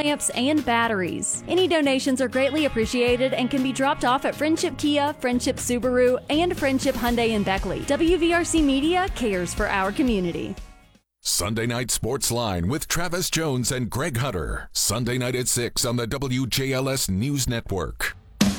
lamps, and batteries. Any donations are greatly appreciated and can be dropped off at Friendship Kia, Friendship Subaru, and Friendship Hyundai in Beckley. WVRC Media cares for our community. Sunday Night Sports Line with Travis Jones and Greg Hunter. Sunday night at 6 on the WJLS News Network.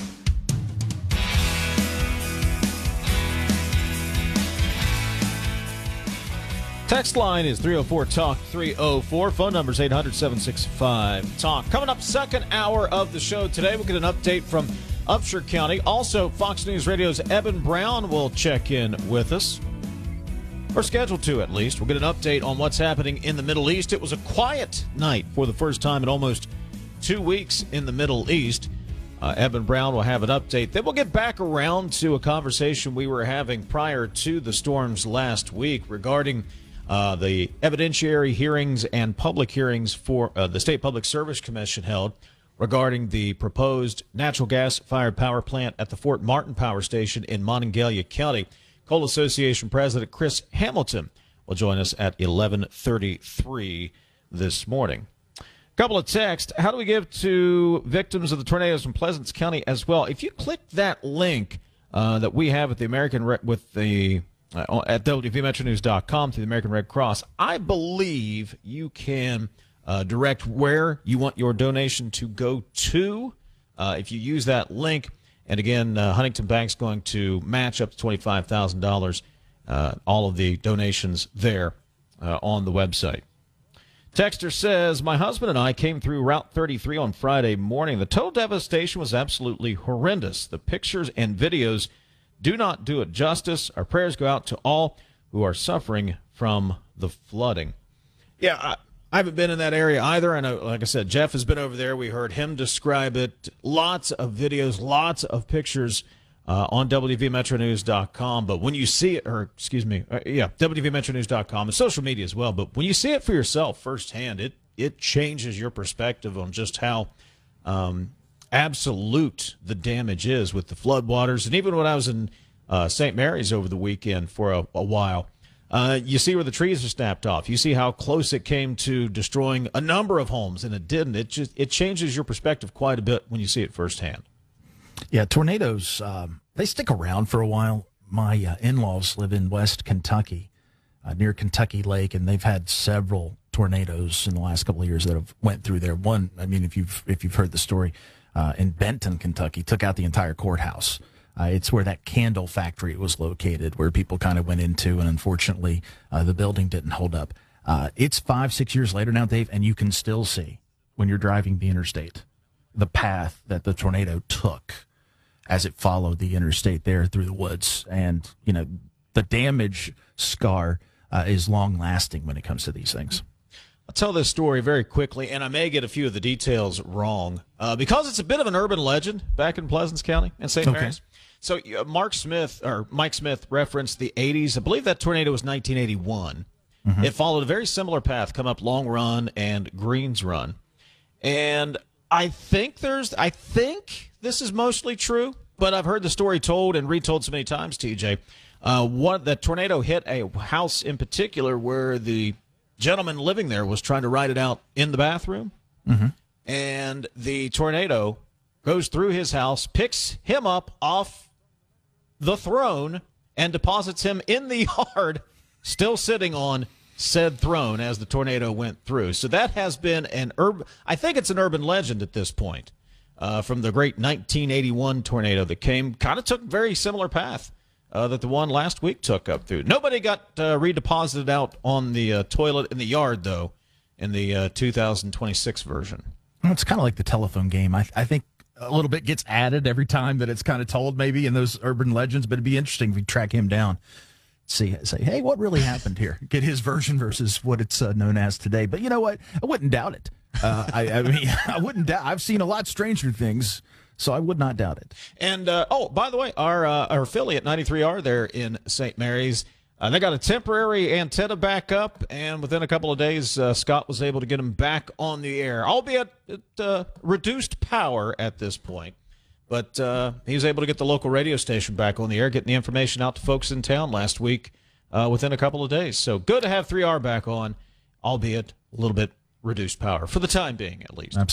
Text line is 304-TALK 304. Phone number is 800-765-TALK. Coming up, second hour of the show today, we'll get an update from Upshur County. Also, Fox News Radio's Evan Brown will check in with us. Or scheduled to, at least. We'll get an update on what's happening in the Middle East. It was a quiet night for the first time in almost 2 weeks in the Middle East. Evan Brown will have an update. Then we'll get back around to a conversation we were having prior to the storms last week regarding the evidentiary hearings and public hearings for the State Public Service Commission held regarding the proposed natural gas-fired power plant at the Fort Martin Power Station in Monongalia County. Coal Association President Chris Hamilton will join us at 11:33 this morning. Couple of texts. How do we give to victims of the tornadoes in Pleasants County as well? If you click that link that we have at the at WVMetroNews.com to the American Red Cross, I believe you can direct where you want your donation to go to if you use that link. And again, Huntington Bank's going to match up to $25,000, all of the donations there on the website. Texter says, my husband and I came through Route 33 on Friday morning. The total devastation was absolutely horrendous. The pictures and videos do not do it justice. Our prayers go out to all who are suffering from the flooding. Yeah, I haven't been in that area either. I know, like I said, Jeff has been over there. We heard him describe it. Lots of videos, lots of pictures on WVMetroNews.com. But when you see it, WVMetroNews.com and social media as well. But when you see it for yourself firsthand, it changes your perspective on just how absolute the damage is with the floodwaters. And even when I was in St. Mary's over the weekend for a while, you see where the trees are snapped off. You see how close it came to destroying a number of homes, and it didn't. It changes your perspective quite a bit when you see it firsthand. Yeah, tornadoes, they stick around for a while. My in-laws live in West Kentucky, near Kentucky Lake, and they've had several tornadoes in the last couple of years that have went through there. One, I mean, if you've heard the story, in Benton, Kentucky, took out the entire courthouse. It's where that candle factory was located, where people kind of went into, and unfortunately, the building didn't hold up. It's 5-6 years later now, Dave, and you can still see, when you're driving the interstate, the path that the tornado took as it followed the interstate there through the woods. And, you know, the damage scar is long-lasting when it comes to these things. I'll tell this story very quickly, and I may get a few of the details wrong because it's a bit of an urban legend back in Pleasants County and St. Mary's. So Mike Smith referenced the 80s. I believe that tornado was 1981. Mm-hmm. It followed a very similar path, come up Long Run and Greens Run. And I think this is mostly true, but I've heard the story told and retold so many times, TJ. That tornado hit a house in particular where the gentleman living there was trying to ride it out in the bathroom. Mm-hmm. And the tornado goes through his house, picks him up off the throne, and deposits him in the yard, still sitting on said throne as the tornado went through. So that has been I think it's an urban legend at this point, from the great 1981 tornado that took a very similar path that the one last week took up through. Nobody got redeposited out on the toilet in the yard, though, in the 2026 version. Well, it's kind of like the telephone game. I think a little bit gets added every time that it's kind of told, maybe, in those urban legends, but it'd be interesting if we track him down. Say, hey, what really happened here? Get his version versus what it's known as today. But you know what? I wouldn't doubt it. I mean, I wouldn't doubt. I've seen a lot stranger things, so I would not doubt it. And, by the way, our affiliate 93R there in St. Mary's, they got a temporary antenna back up, and within a couple of days, Scott was able to get them back on the air, albeit at reduced power at this point. But he was able to get the local radio station back on the air, getting the information out to folks in town last week within a couple of days. So good to have 3R back on, albeit a little bit reduced power, for the time being at least.